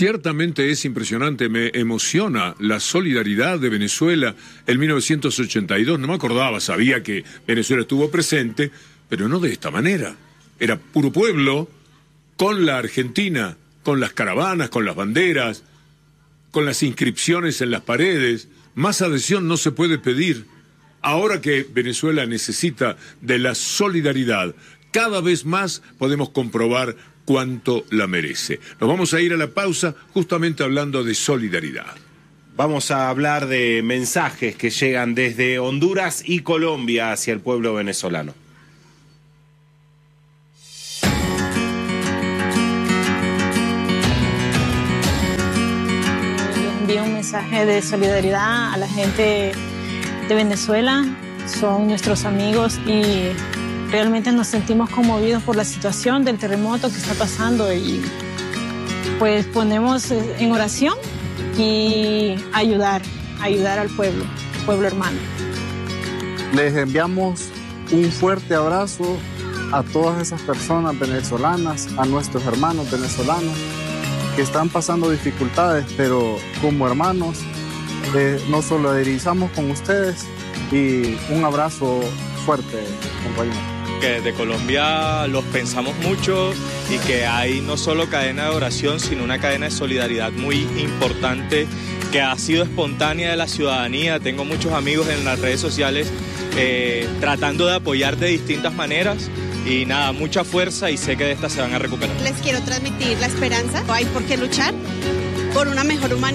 Ciertamente es impresionante, me emociona la solidaridad de Venezuela en 1982. No me acordaba, sabía que Venezuela estuvo presente, pero no de esta manera. Era puro pueblo con la Argentina, con las caravanas, con las banderas, con las inscripciones en las paredes. Más adhesión no se puede pedir. Ahora que Venezuela necesita de la solidaridad, cada vez más podemos comprobar cuánto la merece. Nos vamos a ir a la pausa justamente hablando de solidaridad. Vamos a hablar de mensajes que llegan desde Honduras y Colombia hacia el pueblo venezolano. Envío un mensaje de solidaridad a la gente de Venezuela. Son nuestros amigos y realmente nos sentimos conmovidos por la situación del terremoto que está pasando y pues ponemos en oración y ayudar al pueblo hermano. Les enviamos un fuerte abrazo a todas esas personas venezolanas, a nuestros hermanos venezolanos que están pasando dificultades, pero como hermanos nos solidarizamos con ustedes y un abrazo fuerte, compañeros. Que desde Colombia los pensamos mucho y que hay no solo cadena de oración, sino una cadena de solidaridad muy importante que ha sido espontánea de la ciudadanía. Tengo muchos amigos en las redes sociales tratando de apoyar de distintas maneras y nada, mucha fuerza y sé que de estas se van a recuperar. Les quiero transmitir la esperanza. Hay por qué luchar por una mejor humanidad.